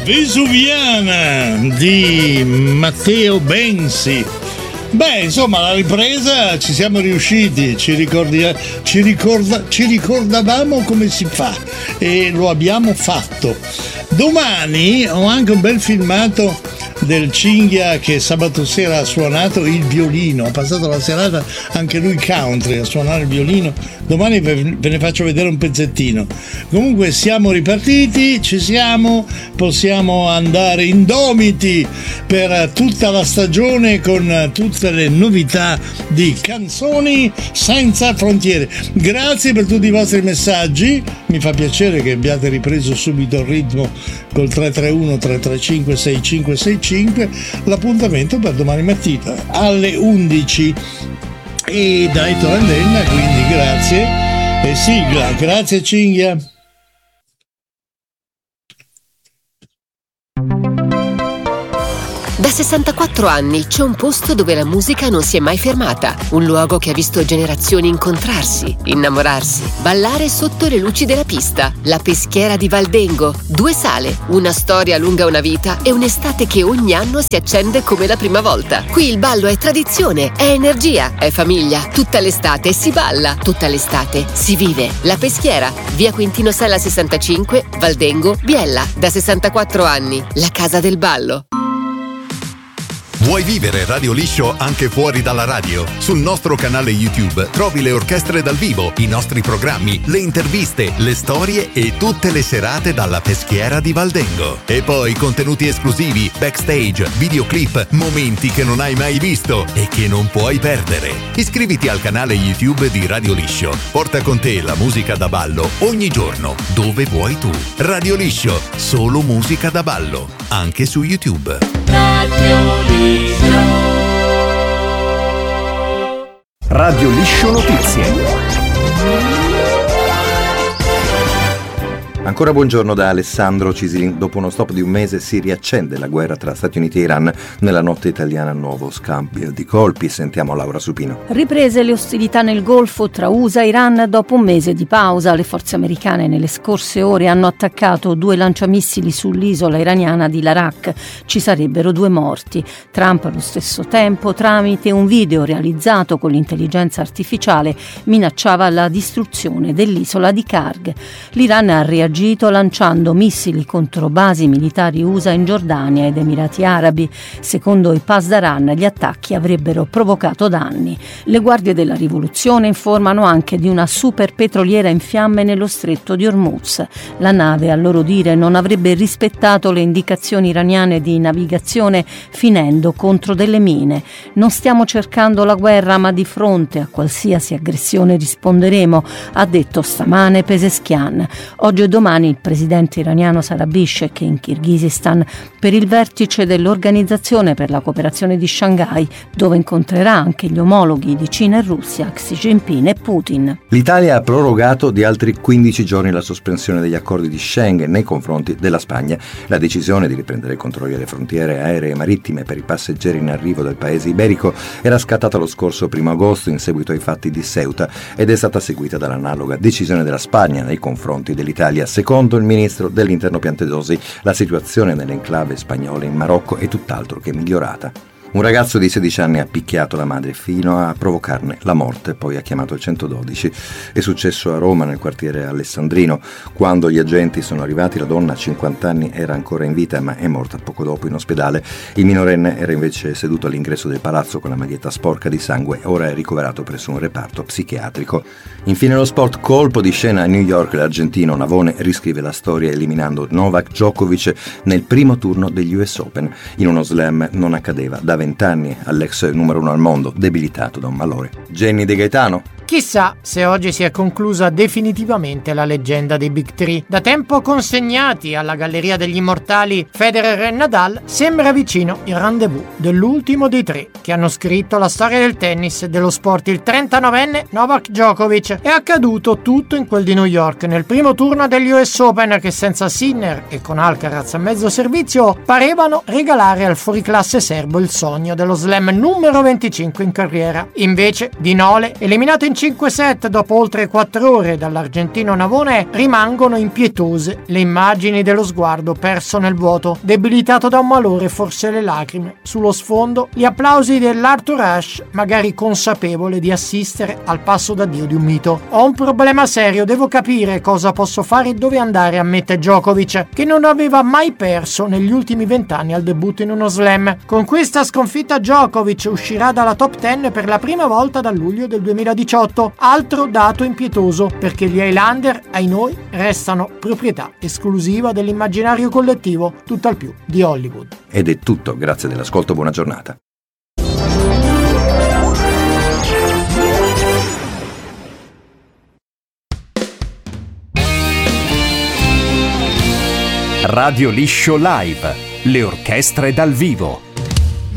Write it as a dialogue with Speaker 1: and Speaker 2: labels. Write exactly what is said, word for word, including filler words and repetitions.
Speaker 1: Vesuviana di Matteo Bensi. Beh, insomma, la ripresa ci siamo riusciti, ci, ricordi, ci, ricorda, ci ricordavamo come si fa e lo abbiamo fatto. Domani ho anche un bel filmato del Cinghia che sabato sera ha suonato il violino, ha passato la serata anche lui country a suonare il violino. Domani ve ne faccio vedere un pezzettino. Comunque siamo ripartiti, ci siamo, possiamo andare indomiti per tutta la stagione con tutte le novità di Canzoni Senza Frontiere. Grazie per tutti i vostri messaggi, mi fa piacere che abbiate ripreso subito il ritmo col tre tre uno tre tre cinque sei cinque sei cinque. L'appuntamento per domani mattina alle undici e dai Torandenna, quindi grazie e sigla. Grazie Cinghia.
Speaker 2: Da sessantaquattro anni c'è un posto dove la musica non si è mai fermata, un luogo che ha visto generazioni incontrarsi, innamorarsi, ballare sotto le luci della pista. La Peschiera di Valdengo, due sale, una storia lunga una vita e un'estate che ogni anno si accende come la prima volta. Qui il ballo è tradizione, è energia, è famiglia. Tutta l'estate si balla, tutta l'estate si vive. La Peschiera, via Quintino Sella sessantacinque, Valdengo, Biella. Da sessantaquattro anni, la casa del ballo.
Speaker 3: Vuoi vivere Radio Liscio anche fuori dalla radio? Sul nostro canale YouTube trovi le orchestre dal vivo, i nostri programmi, le interviste, le storie e tutte le serate dalla Peschiera di Valdengo. E poi contenuti esclusivi, backstage, videoclip, momenti che non hai mai visto e che non puoi perdere. Iscriviti al canale YouTube di Radio Liscio. Porta con te la musica da ballo ogni giorno, dove vuoi tu. Radio Liscio, solo musica da ballo, anche su YouTube.
Speaker 4: Radio Liscio.
Speaker 5: Radio Liscio Notizie. Ancora buongiorno da Alessandro Cisilin. Dopo uno stop di un mese si riaccende la guerra tra Stati Uniti e Iran. Nella notte italiana nuovo scambio di colpi. Sentiamo Laura Supino.
Speaker 6: Riprese le ostilità nel Golfo tra U S A e Iran dopo un mese di pausa. Le forze americane nelle scorse ore hanno attaccato due lanciamissili sull'isola iraniana di Larak. Ci sarebbero due morti. Trump allo stesso tempo, tramite un video realizzato con l'intelligenza artificiale, minacciava la distruzione dell'isola di Karg. L'Iran ha reagito lanciando missili contro basi militari U S A in Giordania ed Emirati Arabi. Secondo i Pasdaran gli attacchi avrebbero provocato danni. Le guardie della rivoluzione informano anche di una super petroliera in fiamme nello stretto di Hormuz. La nave, a loro dire, non avrebbe rispettato le indicazioni iraniane di navigazione, finendo contro delle mine. Non stiamo cercando la guerra, ma di fronte a qualsiasi aggressione risponderemo, ha detto stamane Pezeshkian. Oggi e domani il presidente iraniano sarà a Bishkek in Kirghizistan per il vertice dell'Organizzazione per la cooperazione di Shanghai, dove incontrerà anche gli omologhi di Cina e Russia, Xi Jinping e Putin.
Speaker 5: L'Italia ha prorogato di altri quindici giorni la sospensione degli accordi di Schengen nei confronti della Spagna. La decisione di riprendere i controlli alle frontiere aeree e marittime per i passeggeri in arrivo del paese iberico era scattata lo scorso primo agosto in seguito ai fatti di Ceuta ed è stata seguita dall'analoga decisione della Spagna nei confronti dell'Italia. Secondo il ministro dell'Interno Piantedosi, la situazione nell'enclave spagnola in Marocco è tutt'altro che migliorata. Un ragazzo di sedici anni ha picchiato la madre fino a provocarne la morte, poi ha chiamato il centododici. È successo a Roma, nel quartiere Alessandrino. Quando gli agenti sono arrivati, la donna a cinquanta anni era ancora in vita, ma è morta poco dopo in ospedale. Il minorenne era invece seduto all'ingresso del palazzo con la maglietta sporca di sangue e ora è ricoverato presso un reparto psichiatrico. Infine lo sport, colpo di scena a New York. L'argentino Navone riscrive la storia eliminando Novak Djokovic nel primo turno degli U S Open. In uno slam non accadeva da vent'anni all'ex numero uno al mondo, debilitato da un malore. Jenny De Gaetano.
Speaker 7: Chissà se oggi si è conclusa definitivamente la leggenda dei Big Three. Da tempo consegnati alla Galleria degli Immortali Federer e Nadal, sembra vicino il rendezvous dell'ultimo dei tre che hanno scritto la storia del tennis e dello sport. Il trentanovenne Novak Djokovic. È accaduto tutto in quel di New York, nel primo turno degli U S Open, che senza Sinner e con Alcaraz a mezzo servizio parevano regalare al fuoriclasse serbo il sogno dello slam numero venticinque in carriera. Invece Di Nole, eliminato in cinque set, dopo oltre quattro ore dall'argentino Navone, rimangono impietose le immagini dello sguardo perso nel vuoto, debilitato da un malore, forse le lacrime. Sullo sfondo gli applausi dell'Arthur Ashe, magari consapevole di assistere al passo d'addio di un mito. Ho un problema serio, devo capire cosa posso fare e dove andare, ammette Djokovic, che non aveva mai perso negli ultimi vent'anni al debutto in uno slam. Con questa sconfitta Djokovic uscirà dalla top dieci per la prima volta dal luglio del duemiladiciotto, altro dato impietoso, perché gli Highlander, ai noi, restano proprietà esclusiva dell'immaginario collettivo, tutt'al più di Hollywood.
Speaker 5: Ed è tutto, grazie dell'ascolto, buona giornata.
Speaker 8: Radio Liscio Live, le orchestre dal vivo.